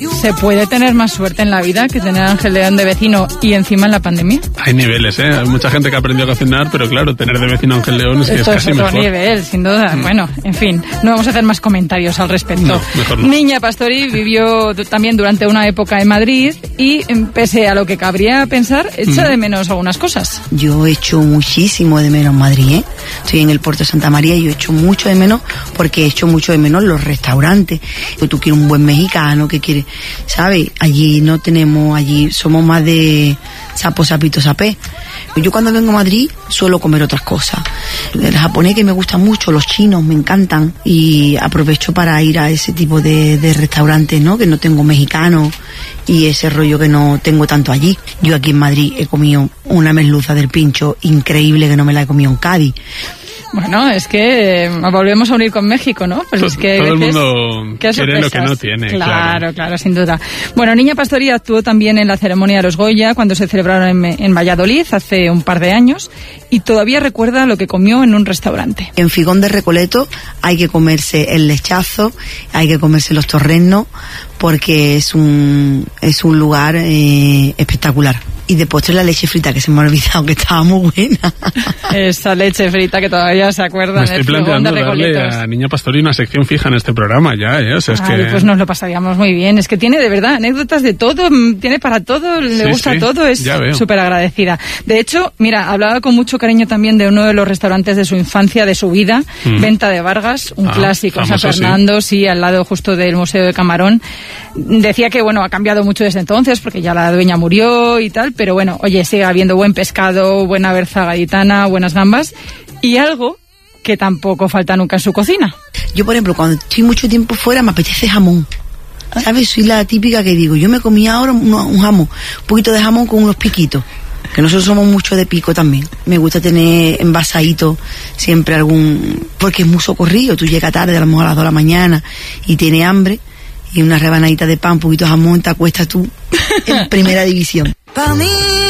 ¿Se puede tener más suerte en la vida que tener a Ángel León de vecino y encima en la pandemia? Hay niveles, ¿eh? Hay mucha gente que ha aprendido a cocinar, pero claro, tener de vecino a Ángel León es que esto es casi otro mejor. nivel, sin duda. Bueno, en fin, no vamos a hacer más comentarios al respecto. No, mejor no. Niña Pastori vivió también durante una época en Madrid y, pese a lo que cabría pensar, echa de menos algunas cosas. Yo echo muchísimo de menos Madrid, ¿eh? Estoy en el puerto de Santa María y yo echo mucho de menos porque echo mucho de menos los restaurantes. Tú quieres un buen mexicano, que quieres, ¿sabes? Allí no tenemos, allí somos más de sapo, sapito, sapé. Yo cuando vengo a Madrid suelo comer otras cosas. El japonés que me gusta mucho, los chinos me encantan y aprovecho para ir a ese tipo de restaurantes, ¿no? Que no tengo mexicano y ese rollo que no tengo tanto allí. Yo aquí en Madrid he comido una merluza del Pincho increíble que no me la he comido en Cádiz. Bueno, es que volvemos a unir con México, ¿no? Pues es que todo el mundo quiere lo que no tiene. Claro, sin duda. Bueno, Niña Pastori actuó también en la ceremonia de los Goya cuando se celebraron en Valladolid hace un par de años y todavía recuerda lo que comió en un restaurante. En Figón de Recoleto hay que comerse el lechazo, hay que comerse los torrenos porque es un lugar espectacular. Y de postre la leche frita, que se me ha olvidado que estaba muy buena. Esa leche frita que todavía se acuerdan. Me estoy planteando darle a Niña Pastori una sección fija en este programa ya, ¿eh? O sea, es que... pues nos lo pasaríamos muy bien. Es que tiene de verdad anécdotas de todo, tiene para todo, le gusta todo, es súper agradecida. De hecho, mira, hablaba con mucho cariño también de uno de los restaurantes de su infancia, de su vida, Venta de Vargas, un clásico en San Fernando, sí, al lado justo del Museo de Camarón. Decía que, bueno, ha cambiado mucho desde entonces, porque ya la dueña murió y tal, pero bueno, oye, sigue habiendo buen pescado, buena berza gaditana, buenas gambas y algo que tampoco falta nunca en su cocina. Yo, por ejemplo, cuando estoy mucho tiempo fuera me apetece jamón. ¿Sabes? Soy la típica que digo, yo me comí ahora un jamón, un poquito de jamón con unos piquitos, que nosotros somos mucho de pico también. Me gusta tener envasadito siempre algún, porque es muy socorrido, tú llegas tarde, a lo mejor a las 2 de la mañana y tienes hambre y una rebanadita de pan, un poquito de jamón, te acuestas tú en primera división.